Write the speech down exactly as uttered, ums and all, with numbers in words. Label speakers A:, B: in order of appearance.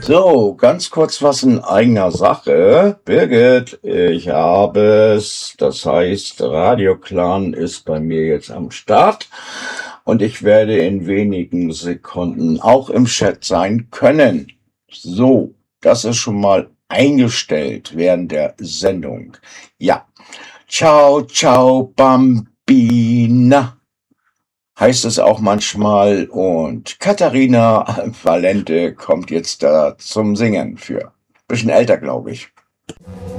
A: So, ganz kurz was in eigener Sache. Birgit, ich habe es. Das heißt, Radio Clan ist bei mir jetzt am Start und ich werde in wenigen Sekunden auch im Chat sein können. So, das ist schon mal eingestellt während der Sendung. Ja, ciao, ciao, Bambina, heißt es auch manchmal. Und Katharina Valente kommt jetzt da zum Singen für. Bisschen älter, glaube ich.